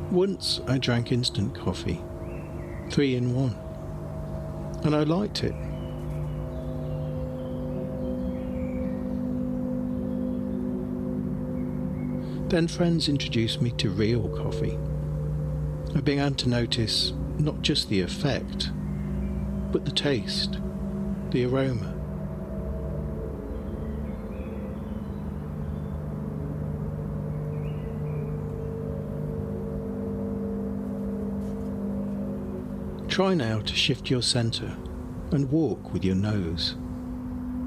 Once I drank instant coffee, 3 in 1, and I liked it. Then friends introduced me to real coffee. I began to notice not just the effect, but the taste, the aroma. Try now to shift your centre and walk with your nose.